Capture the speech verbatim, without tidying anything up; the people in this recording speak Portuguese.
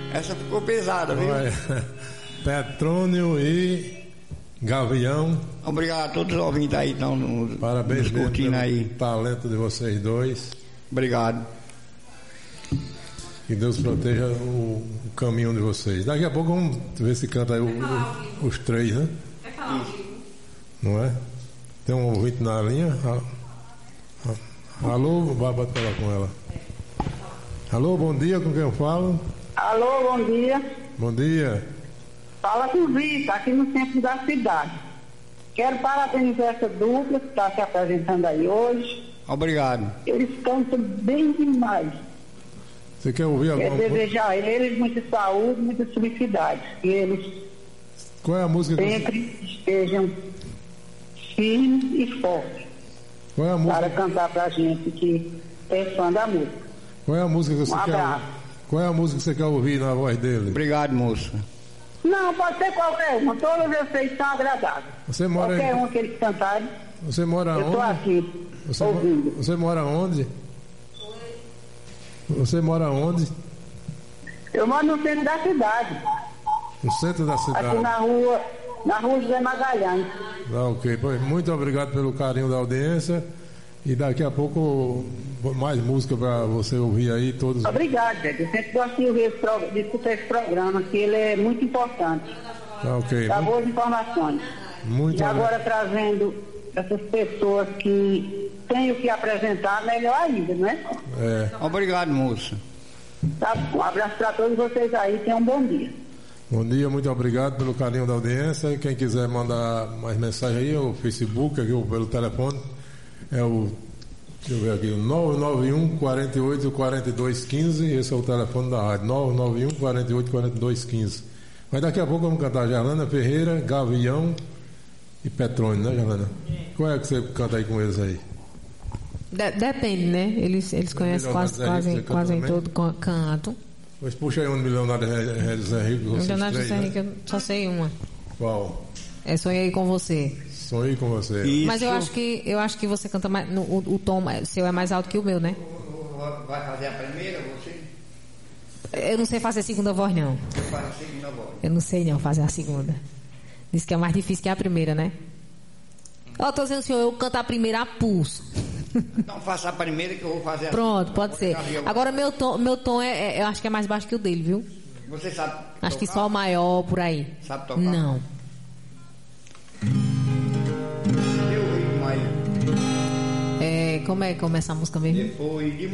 Essa ficou pesada, viu? Olha, Petrônio e Gavião. Obrigado a todos os ouvintes aí, então, nos, Parabéns nos curtindo aí. Talento de vocês dois. Obrigado. Que Deus proteja o, o caminho de vocês. Daqui a pouco vamos ver se canta aí o, o, os três, né? É falar ao vivo. Não é? Tem um ouvinte na linha? Alô, vai bater falar com ela. Alô, bom dia, com quem eu falo? Alô, bom dia. Bom dia. Fala com o Zita, aqui no centro da cidade. Quero parabenizar essa dupla que está se apresentando aí hoje. Obrigado. Eles cantam bem demais. Você quer ouvir alguma Quero desejar a eles muita saúde, muita felicidade. Que eles Qual é a música que sempre você... estejam firmes e fortes. Qual é a música? Para cantar pra gente que é fã da música. Qual é a música que você Um quer abraço. ouvir? Qual é a música que você quer ouvir na voz dele? Obrigado, moça. Não, pode ser qualquer uma. Todas vocês são agradáveis. Você mora Qualquer em... uma que eles cantarem, Você mora eu onde? estou aqui, Você, ouvindo. mo- você mora onde? Você mora onde? Eu moro no centro da cidade, No centro da cidade. aqui na rua, na rua José Magalhães. Ah, ok. Pois, muito obrigado pelo carinho da audiência. E daqui a pouco mais música para você ouvir aí todos. Obrigado, gente. Eu sempre gosto de ouvir esse pro- de escutar esse programa, que ele é muito importante. Ah, ok. Dá Muito, boas informações. muito E agora trazendo essas pessoas que têm o que apresentar, melhor ainda, né? é, Obrigado, moça. Tá? Um abraço para todos vocês aí, tenham um bom dia. Bom dia, muito obrigado pelo carinho da audiência. Quem quiser mandar mais mensagem aí, o Facebook, aqui, ou pelo telefone, é o, deixa eu ver aqui, o nove nove um, quatro oito, quatro dois um cinco. Esse é o telefone da rádio, nove nove um, quatro oito, quatro dois um cinco. Mas daqui a pouco vamos cantar Gerlana Ferreira, Gavião e Petrônio, né, Gerlana? Qual é que você canta aí com eles aí? De- depende, né? Eles, eles conhecem Milionário quase, Zé Rico, quase, você canta quase em também? todo can- canto. Pois puxa aí um milionário Zé Rico, vocês Milionário três, José né? Henrique, eu só sei uma. Qual? É Sonhei com Você. Sonhei com você. Isso. Mas eu acho que eu acho que você canta mais. No, o, o tom seu é mais alto que o meu, né? Vai fazer a primeira, você? Eu não sei fazer segunda voz, não. Eu faço a segunda voz. Eu não sei não fazer a segunda. Diz que é mais difícil que a primeira, né? Ó, tô dizendo, senhor, eu canto a primeira a pulso. Então faça a primeira que eu vou fazer a Pronto, pode ser. Gavião. Agora meu tom, meu tom é, é- eu acho que é mais baixo que o dele, viu? Você sabe Acho que tocar? só o maior por aí. Sabe tocar? Não. Eu ritmo aí. É, como é que começa a música mesmo? Depois de